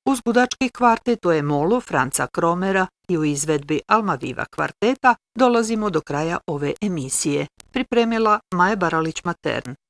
Uz gudački kvartet u E-molu Franca Kromera i u izvedbi Almaviva kvarteta dolazimo do kraja ove emisije. Pripremila Maja Baralić-Matern.